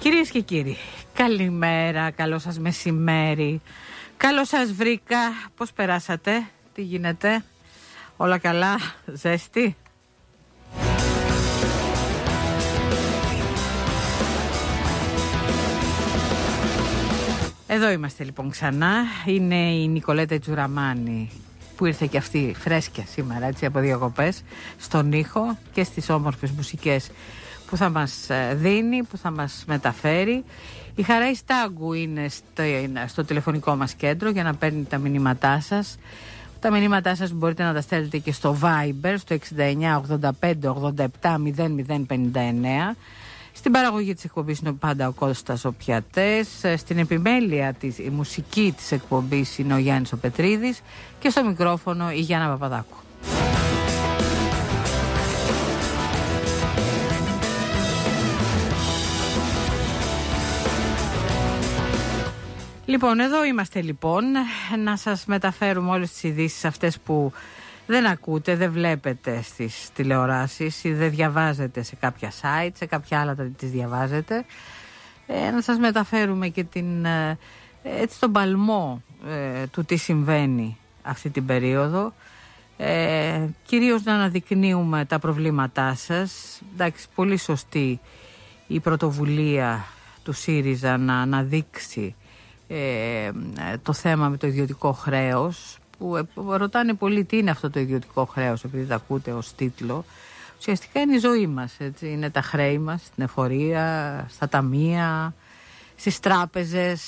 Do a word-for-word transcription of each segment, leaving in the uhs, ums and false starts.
Κυρίες και κύριοι, καλημέρα, καλό σας μεσημέρι. Καλώς σας βρήκα. Πώς περάσατε, τι γίνεται, όλα καλά, ζέστη? Εδώ είμαστε λοιπόν ξανά. Είναι η Νικολέτα Τζουραμάνη που ήρθε και αυτή φρέσκια σήμερα, έτσι, από διακοπές, στον ήχο και στις όμορφες μουσικές που θα μας δίνει, που θα μας μεταφέρει. Η Χαρά Ιστάγκου είναι στο, στο τηλεφωνικό μας κέντρο για να παίρνει τα μηνύματά σας. Τα μηνύματά σας μπορείτε να τα στέλνετε και στο Viber, στο εξήντα εννιά ογδόντα πέντε ογδόντα επτά μηδέν μηδέν πενήντα εννέα. Στην παραγωγή της εκπομπής είναι πάντα ο Κώστας ο Πιατές. Στην επιμέλεια της η μουσική της εκπομπής είναι ο Γιάννης ο Πετρίδης. Και στο μικρόφωνο η Γιάννα Παπαδάκου. Λοιπόν, εδώ είμαστε λοιπόν να σας μεταφέρουμε όλες τις ειδήσεις αυτές που δεν ακούτε, δεν βλέπετε στις τηλεοράσεις ή δεν διαβάζετε σε κάποια site, σε κάποια άλλα τις διαβάζετε. Ε, να σας μεταφέρουμε και την, ε, έτσι τον παλμό ε, του τι συμβαίνει αυτή την περίοδο. Ε, κυρίως να αναδεικνύουμε τα προβλήματά σας. Εντάξει, πολύ σωστή η πρωτοβουλία του ΣΥΡΙΖΑ να αναδείξει ε, το θέμα με το ιδιωτικό χρέος, που ρωτάνε πολύ τι είναι αυτό το ιδιωτικό χρέος, επειδή τα ακούτε ως τίτλο. Ουσιαστικά είναι η ζωή μας, έτσι. Είναι τα χρέη μας στην εφορία, στα ταμεία, στις τράπεζες,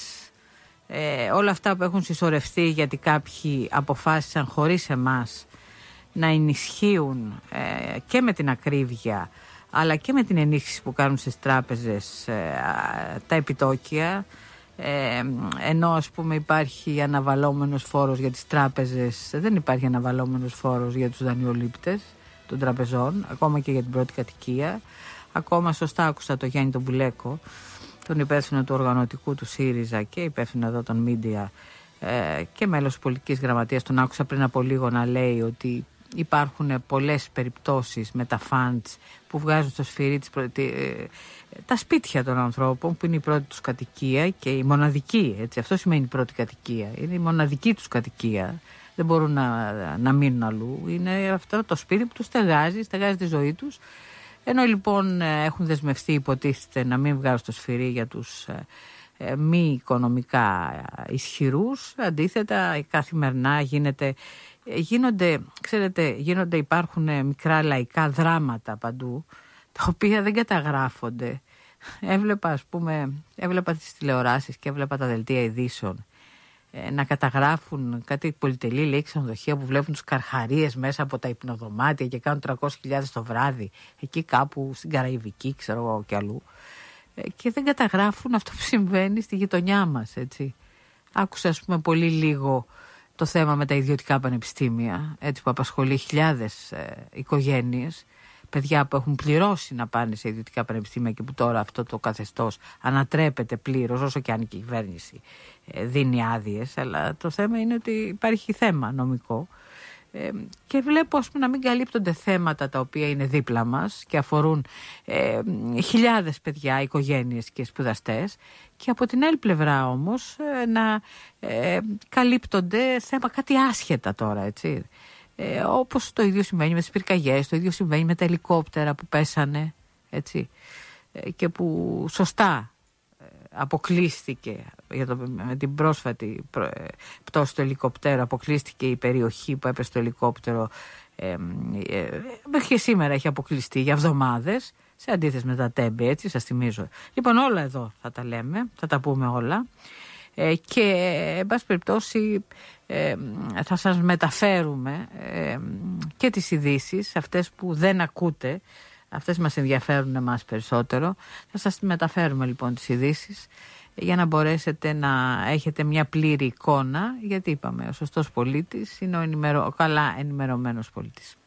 ε, όλα αυτά που έχουν συσσωρευτεί γιατί κάποιοι αποφάσισαν χωρίς εμάς να ενισχύουν ε, και με την ακρίβεια αλλά και με την ενίσχυση που κάνουν στις τράπεζες ε, τα επιτόκια. Ε, ενώ ας πούμε υπάρχει αναβαλόμενος φόρος για τις τράπεζες, δεν υπάρχει αναβαλόμενος φόρος για τους δανειολήπτες των τραπεζών, ακόμα και για την πρώτη κατοικία. Ακόμα σωστά άκουσα το Γιάννη τον Μπουλέκο, τον υπεύθυνο του οργανωτικού του ΣΥΡΙΖΑ και υπεύθυνο εδώ των μίντια ε, και μέλος της πολιτικής γραμματείας, τον άκουσα πριν από λίγο να λέει ότι υπάρχουν πολλές περιπτώσεις με τα funds που βγάζουν στο σφυρί της προ... τα σπίτια των ανθρώπων που είναι η πρώτη τους κατοικία και η μοναδική, έτσι, αυτό σημαίνει η πρώτη κατοικία, είναι η μοναδική τους κατοικία, δεν μπορούν να, να μείνουν αλλού, είναι αυτό το σπίτι που τους στεγάζει, στεγάζει τη ζωή τους, ενώ λοιπόν έχουν δεσμευτεί, υποτίθεται, να μην βγάζουν στο σφυρί για τους ε, μη οικονομικά ισχυρούς. Αντίθετα, καθημερινά γίνεται Γίνονται, ξέρετε, γίνονται, υπάρχουν μικρά λαϊκά δράματα παντού, τα οποία δεν καταγράφονται. Έβλεπα, ας πούμε, έβλεπα τις τηλεοράσεις και έβλεπα τα δελτία ειδήσεων ε, να καταγράφουν κάτι πολυτελή, λέει, ξενοδοχεία που βλέπουν τους καρχαρίες μέσα από τα υπνοδωμάτια και κάνουν τριακόσιες χιλιάδες το βράδυ, εκεί κάπου στην Καραϊβική, ξέρω εγώ, και αλλού. Ε, και δεν καταγράφουν αυτό που συμβαίνει στη γειτονιά μας, έτσι. Άκουσα, ας πούμε, πολύ λίγο το θέμα με τα ιδιωτικά πανεπιστήμια, έτσι, που απασχολεί χιλιάδες ε, οικογένειες, παιδιά που έχουν πληρώσει να πάνε σε ιδιωτικά πανεπιστήμια και που τώρα αυτό το καθεστώς ανατρέπεται πλήρως, όσο και αν η κυβέρνηση ε, δίνει άδειες, αλλά το θέμα είναι ότι υπάρχει θέμα νομικό ε, και βλέπω, ας πούμε, να μην καλύπτονται θέματα τα οποία είναι δίπλα μας και αφορούν ε, χιλιάδες παιδιά, οικογένειες και σπουδαστές, και από την άλλη πλευρά όμως ε, να ε, καλύπτονται θέμα κάτι άσχετα τώρα, έτσι. Ε, όπως το ίδιο συμβαίνει με τις πυρκαγιές, το ίδιο συμβαίνει με τα ελικόπτερα που πέσανε, έτσι, ε, και που σωστά ε, αποκλείστηκε για το, με την πρόσφατη προ, ε, πτώση του ελικόπτερου, αποκλείστηκε η περιοχή που έπεσε το ελικόπτερο, ε, ε, μέχρι σήμερα έχει αποκλειστεί για εβδομάδες, σε αντίθεση με τα τέμπη, έτσι, σας θυμίζω. Λοιπόν, όλα εδώ θα τα λέμε, θα τα πούμε όλα. Ε, και, εν πάση περιπτώσει, ε, θα σας μεταφέρουμε ε, και τις ειδήσεις, αυτές που δεν ακούτε, αυτές μας ενδιαφέρουν εμάς περισσότερο. Θα σας μεταφέρουμε λοιπόν τις ειδήσεις για να μπορέσετε να έχετε μια πλήρη εικόνα, γιατί είπαμε, ο σωστός πολίτης είναι ο, ενημερω... ο καλά ενημερωμένος πολίτης.